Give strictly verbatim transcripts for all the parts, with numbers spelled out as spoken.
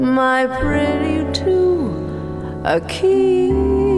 My pretty to a kiss。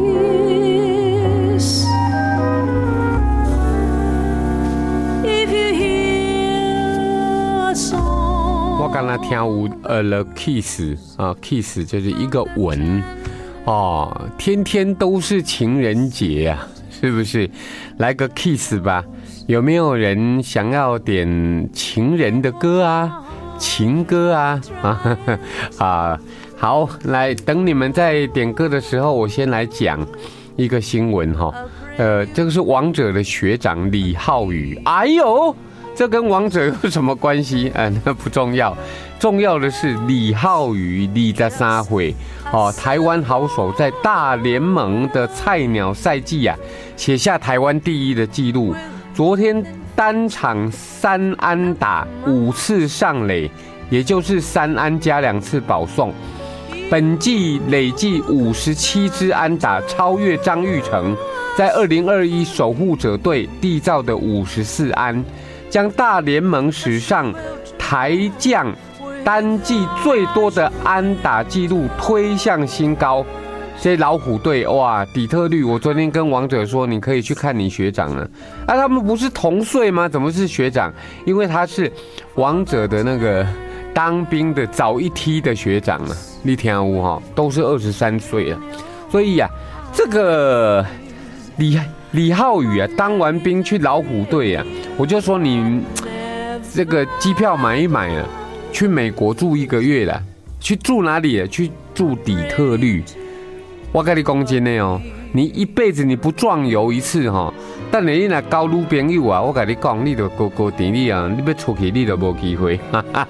If you hear a song， 我刚才听有呃了 kiss 啊 ，kiss 就是一个吻哦，天天都是情人节啊，是不是？来个 kiss 吧，有没有人想要点情人的歌啊？情歌啊啊啊！好，来等你们在点歌的时候，我先来讲一个新闻哈。呃，这个是王者的学长李浩宇。哎呦，这跟王者有什么关系？啊、呃，那不重要，重要的是李浩宇李在三岁哦，台湾好手在大联盟的菜鸟赛季啊，写下台湾第一的纪录。昨天单场三安打五次上垒，也就是三安加两次保送。本季累计五十七支安打，超越张育成在二零二一守护者队缔造的五十四安，将大联盟史上台将单季最多的安打纪录推向新高。这老虎队哇，底特律，我昨天跟王者说，你可以去看你学长了。啊，他们不是同岁吗？怎么是学长？因为他是王者的那个当兵的早一梯的学长啊，你听有哈，都是二十三岁了。所以呀、啊，这个李李浩宇啊，当完兵去老虎队啊，我就说你这个机票买一买啊，去美国住一个月啦，去住哪里啊？去住底特律。我跟你讲真的哦，你一辈子你不壮游一次哈、哦，但你若交女朋友啊，我跟你讲，你就高高甜你啊，你要出去你就没机会。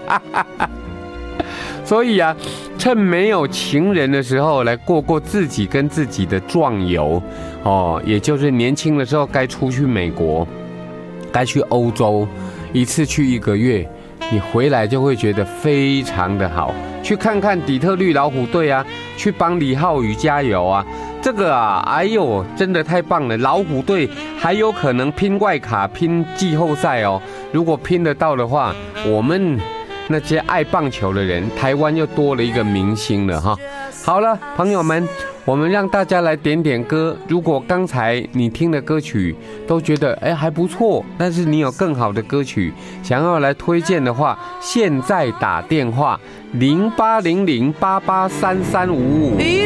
所以啊，趁没有情人的时候，来过过自己跟自己的壮游哦，也就是年轻的时候该出去美国，该去欧洲，一次去一个月。你回来就会觉得非常的好，去看看底特律老虎队啊，去帮李浩宇加油啊！这个啊，哎呦，真的太棒了！老虎队还有可能拼外卡、拼季后赛哦。如果拼得到的话，我们那些爱棒球的人，台湾又多了一个明星了哈。好了，朋友们，我们让大家来点点歌。如果刚才你听的歌曲都觉得哎还不错，但是你有更好的歌曲想要来推荐的话，现在打电话零八零零八八三三五五。